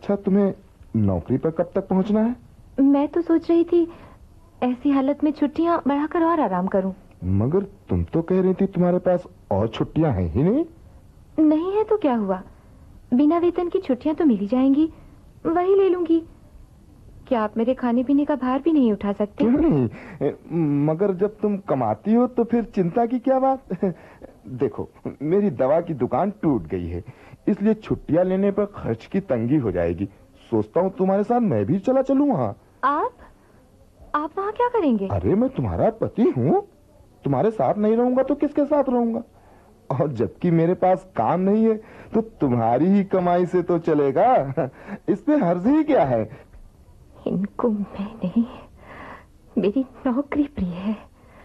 अच्छा, तुम्हें नौकरी पर कब तक पहुंचना है? मैं तो सोच रही थी ऐसी हालत में छुट्टियां बढ़ाकर और आराम करूं। मगर तुम तो कह रही थी तुम्हारे पास और छुट्टियां हैं ही नहीं। नहीं है तो क्या हुआ, बिना वेतन की छुट्टियां तो मिल ही जाएंगी, वही ले लूंगी। क्या आप मेरे खाने पीने का भार भी नहीं उठा सकते? क्यों नहीं? मगर जब तुम कमाती हो तो फिर चिंता की क्या बात? देखो, मेरी दवा की दुकान टूट गई है, इसलिए छुट्टियां लेने पर खर्च की तंगी हो जाएगी। सोचता हूँ तुम्हारे साथ मैं भी चला चलूं वहाँ। आप वहाँ क्या करेंगे? अरे, मैं तुम्हारा पति हूँ, तुम्हारे साथ नहीं रहूंगा तो किसके साथ रहूंगा? और जबकि मेरे पास काम नहीं है तो तुम्हारी ही कमाई से तो चलेगा। इसमें हर्ज ही क्या है? इनको मैं नहीं, मेरी नौकरी प्रिय है।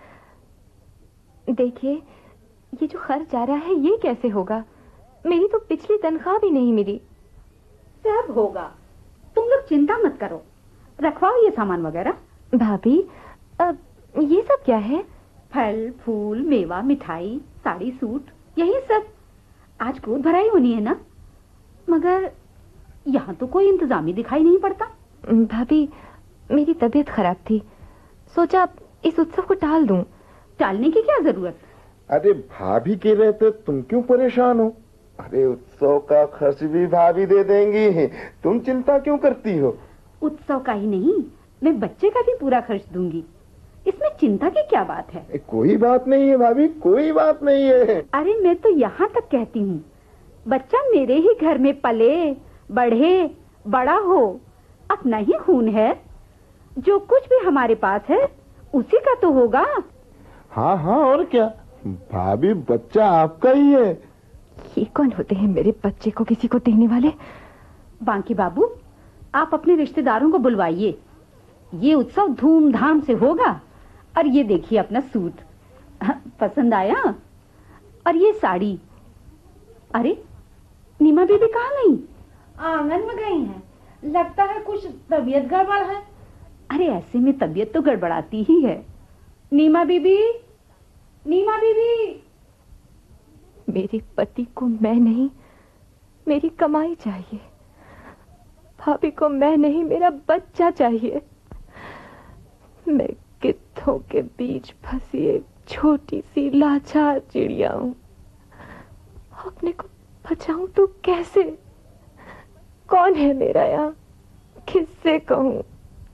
देखिए, ये जो खर्च आ रहा है ये कैसे होगा? मेरी तो पिछली तनख्वाह भी नहीं मिली। सब होगा, तुम लोग चिंता मत करो। रखवाओ ये सामान वगैरह। भाभी, ये सब क्या है? फल फूल मेवा मिठाई साड़ी सूट, यही सब। आज गोद भराई होनी है ना, मगर यहाँ तो कोई इंतजाम ही दिखाई नहीं पड़ता। भाभी, मेरी तबीयत खराब थी, सोचा इस उत्सव को टाल दूं। टालने की क्या जरूरत? अरे भाभी के रहते तुम क्यों परेशान हो? अरे, उत्सव का खर्च भी भाभी दे देंगी, तुम चिंता क्यों करती हो? उत्सव का ही नहीं, मैं बच्चे का भी पूरा खर्च दूंगी। इसमें चिंता की क्या बात है? कोई बात नहीं है भाभी, कोई बात नहीं है। अरे मैं तो यहाँ तक कहती हूँ, बच्चा मेरे ही घर में पले बढ़े बड़ा हो, अपना ही खून है। जो कुछ भी हमारे पास है उसी का तो होगा। हाँ हाँ, और क्या भाभी, बच्चा आपका ही है। ये कौन होते हैं मेरे बच्चे को किसी को देने वाले? बांकी बाबू, आप अपने रिश्तेदारों को बुलवाइए, ये उत्सव धूमधाम से होगा। और ये देखिए अपना सूट, पसंद आया? और ये साड़ी। अरे नीमा बीबी कहाँ गई? आंगन में गई हैं, लगता है कुछ तबीयत गड़बड़ है। अरे ऐसे में तबीयत तो गड़बड़ाती ही है। नीमा बीबी, नीमा बीबी। मेरे पति को मैं नहीं, मेरी कमाई चाहिए। भाभी को मैं नहीं, मेरा बच्चा चाहिए। मैं गिद्धों के बीच फंसी एक छोटी सी लाचार चिड़िया हूं। अपने को बचाऊं तो कैसे? कौन है मेरा यहाँ, किससे कहूं?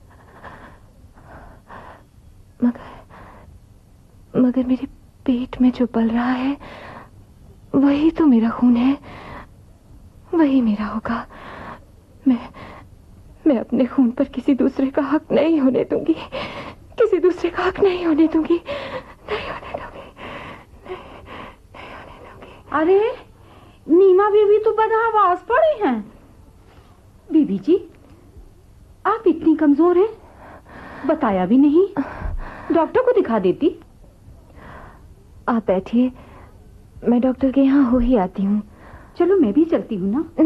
मगर मेरे पेट में जो पल रहा है वही तो मेरा खून है, वही मेरा होगा। मैं अपने खून पर किसी दूसरे का हक नहीं होने दूंगी, किसी दूसरे का हक नहीं होने दूंगी, नहीं होने दूंगी, नहीं होने दूंगी। अरे नीमा बीबी तो बदहवास पड़ी हैं। बीबी जी, आप इतनी कमजोर हैं, बताया भी नहीं। डॉक्टर को दिखा देती। आप बैठिए, मैं डॉक्टर के यहाँ हो ही आती हूँ। चलो मैं भी चलती हूँ ना।